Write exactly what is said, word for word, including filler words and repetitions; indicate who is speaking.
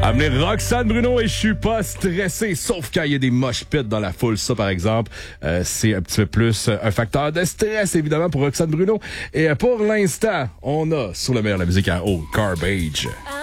Speaker 1: Amener Roxane Bruno et je suis pas stressé, sauf quand il y a des mosh pits dans la foule. Ça, par exemple, euh, c'est un petit peu plus un facteur de stress, évidemment, pour Roxane Bruno. Et pour l'instant, on a, sur le meilleur de la musique à haut, Garbage.